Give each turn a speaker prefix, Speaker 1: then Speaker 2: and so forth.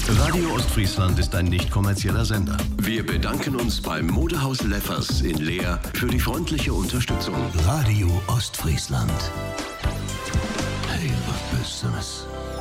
Speaker 1: Radio Ostfriesland ist ein nicht kommerzieller Sender.
Speaker 2: Wir bedanken uns beim Modehaus Leffers in Leer für die freundliche Unterstützung.
Speaker 3: Radio Ostfriesland. Hey, was Besseres.